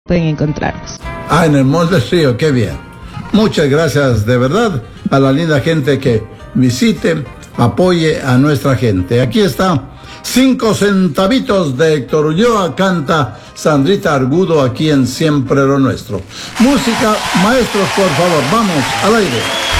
pueden encontrarnos. Ah, en el Mall del Río, qué bien. Muchas gracias de verdad a la linda gente que visite, apoye a nuestra gente. Aquí está 5 centavitos de Héctor Ulloa, canta Sandrita Argudo aquí en Siempre lo Nuestro. Música, maestros, por favor, vamos al aire.